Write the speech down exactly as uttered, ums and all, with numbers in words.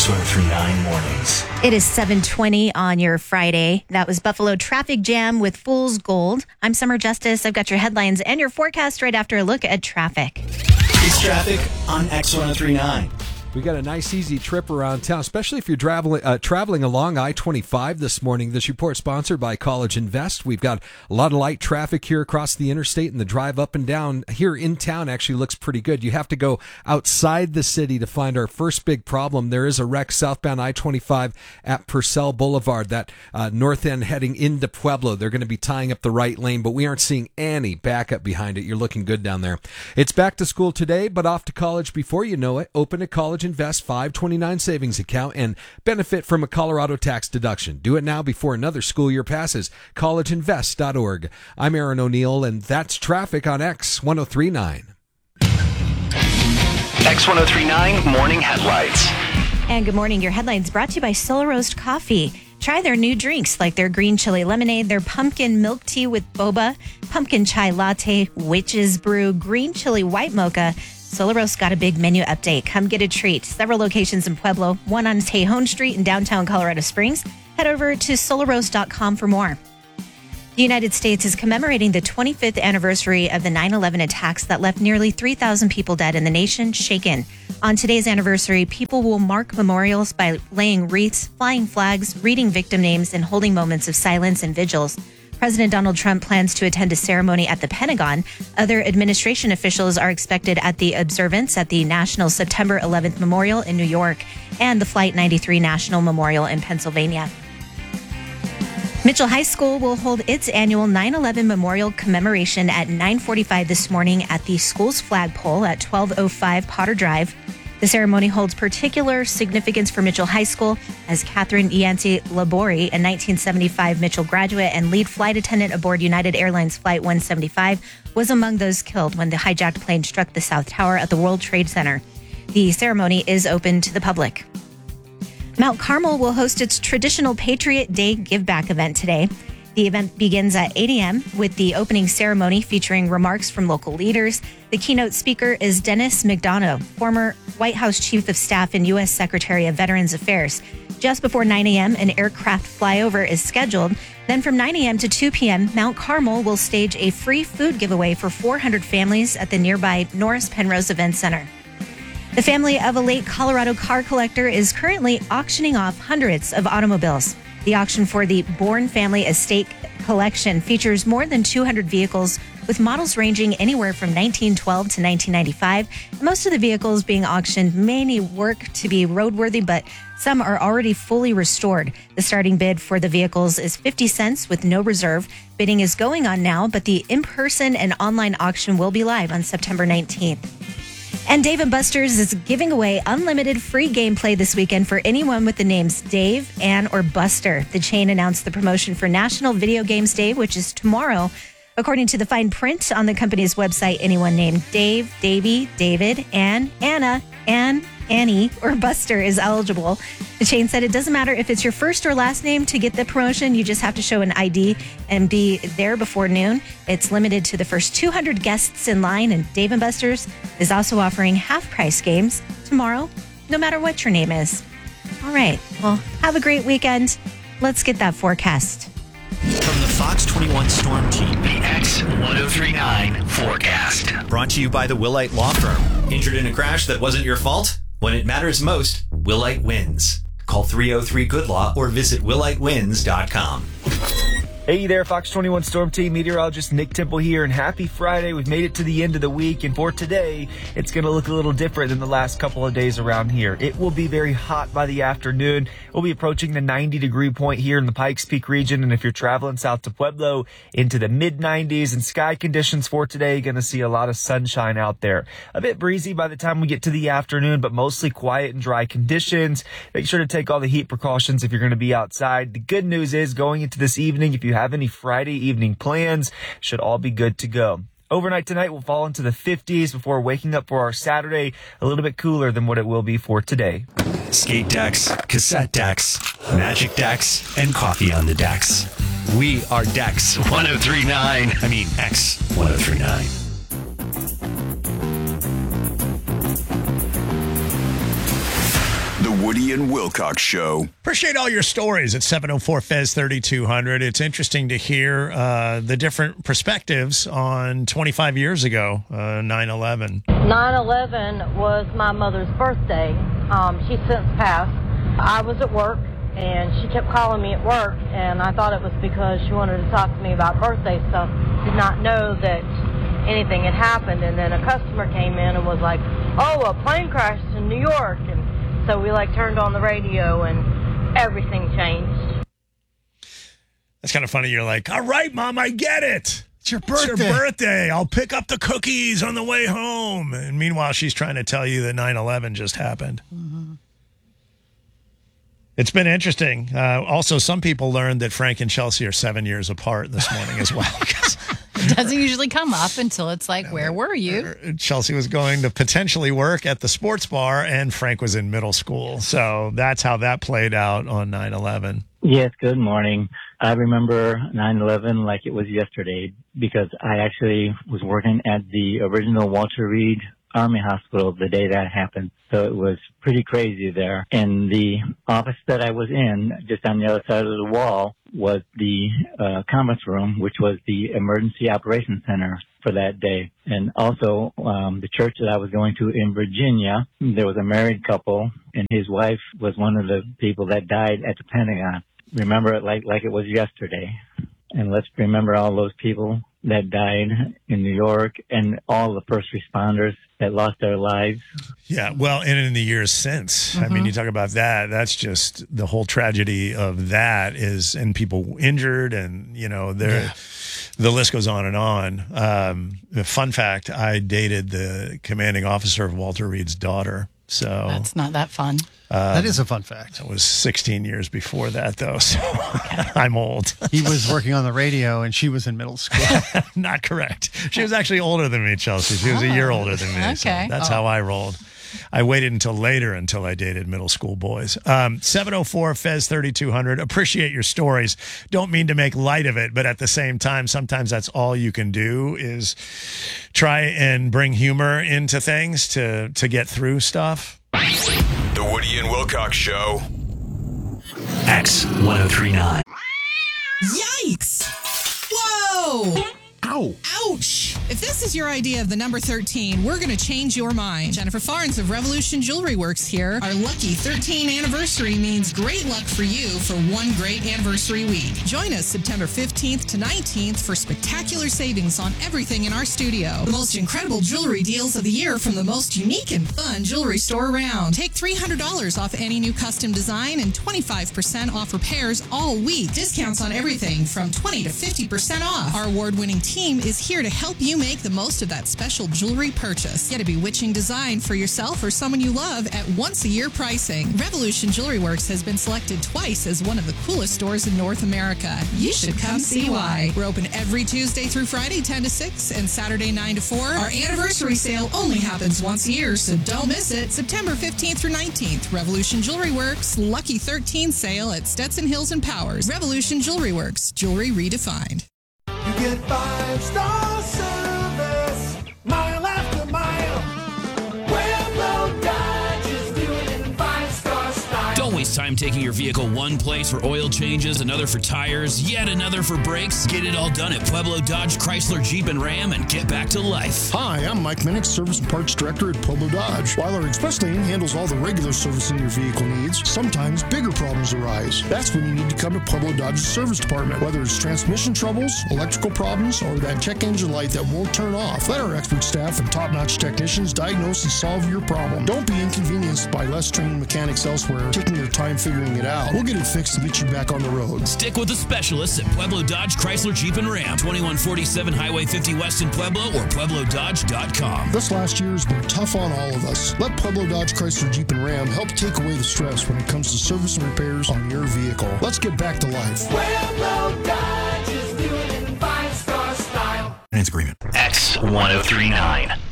X one oh three point nine Mornings. It is seven twenty on your Friday. That was Buffalo Traffic Jam with Fool's Gold. I'm Summer Justice. I've got your headlines and your forecast right after a look at traffic. It's traffic on X one oh three point nine. We got a nice, easy trip around town, especially if you're traveling uh, traveling along I twenty-five this morning. This report sponsored by College Invest. We've got a lot of light traffic here across the interstate, and the drive up and down here in town actually looks pretty good. You have to go outside the city to find our first big problem. There is a wreck southbound I twenty-five at Purcell Boulevard, that uh, north end heading into Pueblo. They're going to be tying up the right lane, but we aren't seeing any backup behind it. You're looking good down there. It's back to school today, but off to college before you know it. Open a College Invest five twenty-nine savings account and benefit from a Colorado tax deduction. Do it now before another school year passes. college invest dot org. I'm Aaron O'Neill, and that's traffic on X one oh three point nine. X one oh three point nine Morning Headlights. And good morning. Your headlines brought to you by Solar Roast Coffee. Try their new drinks like their green chili lemonade, their pumpkin milk tea with boba, pumpkin chai latte, witch's brew, green chili white mocha. Solar Roast got a big menu update. Come get a treat. Several locations in Pueblo, one on Tejon Street in downtown Colorado Springs. Head over to solar roast dot com for more. The United States is commemorating the twenty-fifth anniversary of the nine eleven attacks that left nearly three thousand people dead and the nation shaken. On today's anniversary, people will mark memorials by laying wreaths, flying flags, reading victim names, and holding moments of silence and vigils. President Donald Trump plans to attend a ceremony at the Pentagon. Other administration officials are expected at the observance at the National September eleventh Memorial in New York and the Flight ninety-three National Memorial in Pennsylvania. Mitchell High School will hold its annual nine eleven Memorial Commemoration at nine forty-five this morning at the school's flagpole at twelve oh five Potter Drive. The ceremony holds particular significance for Mitchell High School as Catherine Yancey Labori, a nineteen seventy-five Mitchell graduate and lead flight attendant aboard United Airlines Flight one seventy-five, was among those killed when the hijacked plane struck the South Tower at the World Trade Center. The ceremony is open to the public. Mount Carmel will host its traditional Patriot Day Give Back event today. The event begins at eight a.m. with the opening ceremony featuring remarks from local leaders. The keynote speaker is Dennis McDonough, former White House Chief of Staff and U S Secretary of Veterans Affairs. Just before nine a.m., an aircraft flyover is scheduled. Then from nine a.m. to two p.m., Mount Carmel will stage a free food giveaway for four hundred families at the nearby Norris Penrose Event Center. The family of a late Colorado car collector is currently auctioning off hundreds of automobiles. The auction for the Bourne Family Estate Collection features more than two hundred vehicles with models ranging anywhere from nineteen twelve to nineteen ninety-five. Most of the vehicles being auctioned may need work to be roadworthy, but some are already fully restored. The starting bid for the vehicles is fifty cents with no reserve. Bidding is going on now, but the in-person and online auction will be live on September nineteenth. And Dave and Buster's is giving away unlimited free gameplay this weekend for anyone with the names Dave, Ann, or Buster. The chain announced the promotion for National Video Games Day, which is tomorrow. According to the fine print on the company's website, anyone named Dave, Davey, David, Ann, Anna, Ann, Annie, or Buster is eligible. The chain said it doesn't matter if it's your first or last name to get the promotion. You just have to show an I D and be there before noon. It's limited to the first two hundred guests in line, and Dave and Buster's is also offering half-price games tomorrow, no matter what your name is. All right, well, have a great weekend. Let's get that forecast. From the Fox twenty-one Storm Team, the X one oh three point nine forecast. Brought to you by the Willite Law Firm. Injured in a crash that wasn't your fault? When it matters most, Willite wins. Call three oh three good law or visit willite wins dot com. Hey there, Fox twenty-one Storm Team meteorologist Nick Temple here, and happy Friday. We've made it to the end of the week, and for today, it's going to look a little different than the last couple of days around here. It will be very hot by the afternoon. We'll be approaching the ninety degree point here in the Pikes Peak region, and if you're traveling south to Pueblo, into the mid nineties, and sky conditions for today, you're going to see a lot of sunshine out there. A bit breezy by the time we get to the afternoon, but mostly quiet and dry conditions. Make sure to take all the heat precautions if you're going to be outside. The good news is, going into this evening, if you have any Friday evening plans, should all be good to go. Overnight tonight will fall into the fifties before waking up for our Saturday a little bit cooler than what it will be for today. Skate decks, cassette decks, magic decks, and coffee on the decks. We are Dex one oh three point nine. I mean, X one oh three point nine. The Woody and Wilcox Show. Appreciate all your stories at seven oh four Fez thirty-two hundred. It's interesting to hear uh, the different perspectives on twenty-five years ago, uh, nine eleven. nine eleven was my mother's birthday. Um, she's since passed. I was at work, and she kept calling me at work, and I thought it was because she wanted to talk to me about birthday stuff. Did not know that anything had happened, and then a customer came in and was like, oh, a plane crashed in New York, and so we like turned on the radio and everything changed. That's kind of funny. You're like, all right, Mom, I get it. It's your birthday. It's your birthday. I'll pick up the cookies on the way home. And meanwhile, she's trying to tell you that nine eleven just happened. Mm-hmm. It's been interesting. Uh, also, some people learned that Frank and Chelsea are seven years apart this morning as well. It doesn't usually come up until it's like, where were you? Chelsea was going to potentially work at the sports bar, and Frank was in middle school. So that's how that played out on nine eleven. Yes, good morning. I remember nine eleven like it was yesterday because I actually was working at the original Walter Reed Army Hospital the day that happened. So it was pretty crazy there. And the office that I was in, just on the other side of the wall, was the uh, conference room, which was the emergency operations center for that day. And also, um, the church that I was going to in Virginia, there was a married couple, and his wife was one of the people that died at the Pentagon. Remember it like, like it was yesterday. And let's remember all those people that died in New York and all the first responders that lost their lives. Yeah, well, and in the years since, mm-hmm. I mean, you talk about that, that's just the whole tragedy of that is, and people injured and, you know, there, yeah. the list goes on and on. Um, the fun fact, I dated the commanding officer of Walter Reed's daughter. So that's not that fun. Um, that is a fun fact. It was sixteen years before that, though, so I'm old. He was working on the radio, and she was in middle school. Not correct. She was actually older than me, Chelsea. She was oh, a year older than me. Okay. So that's oh. how I rolled. I waited until later until I dated middle school boys. Um, seven oh four Fez thirty-two hundred. Appreciate your stories. Don't mean to make light of it, but at the same time, sometimes that's all you can do is try and bring humor into things to, to get through stuff. The Woody and Wilcox Show. X ten thirty-nine. Yikes! Whoa! Ow. Ouch! If this is your idea of the number thirteen, we're going to change your mind. Jennifer Farnes of Revolution Jewelry Works here. Our lucky thirteen anniversary means great luck for you for one great anniversary week. Join us September fifteenth to nineteenth for spectacular savings on everything in our studio. The most incredible jewelry deals of the year from the most unique and fun jewelry store around. Take three hundred dollars off any new custom design and twenty-five percent off repairs all week. Discounts on everything from twenty to fifty percent off. Our award-winning team is here to help you make the most of that special jewelry purchase. Get a bewitching design for yourself or someone you love at once-a-year pricing. Revolution Jewelry Works has been selected twice as one of the coolest stores in North America. You should come see why. We're open every Tuesday through Friday, ten to six, and Saturday, nine to four. Our anniversary sale only happens once a year, so don't miss it. September fifteenth through nineteenth, Revolution Jewelry Works, Lucky thirteen sale at Stetson Hills and Powers. Revolution Jewelry Works, jewelry redefined. You get five-star service, mile after mile. Pueblo Dodge is doing it in five-star style. Don't waste time taking your vehicle one place for oil changes, another for tires, yet another for brakes. Get it all done at Pueblo Dodge, Chrysler, Jeep, and Ram and get back to life. Hi, I'm Mike Minnick, Service and Parts Director at Pueblo Dodge. While our express lane handles all the regular servicing your vehicle needs, sometimes bigger problems arise. That's when you need to come to Pueblo Dodge's service department. Whether it's transmission troubles, electrical problems, or that check engine light that won't turn off, let our expert staff and top-notch technicians diagnose and solve your problem. Don't be inconvenienced by less trained mechanics elsewhere taking their time figuring it out. We'll get it fixed and get you back on the road. Stick with the specialists at Pueblo Dodge, Chrysler, Jeep, and Ram. twenty-one forty-seven Highway fifty West in Pueblo or Pueblo Dodge dot com. This last year has been tough on all of us. Let Pueblo Dodge, Chrysler, Jeep, and Ram help take away the stress when it comes to service and repairs on your vehicle. Let's get back to life. Pueblo Dodge is doing it in five-star style. Agreement. X ten thirty-nine.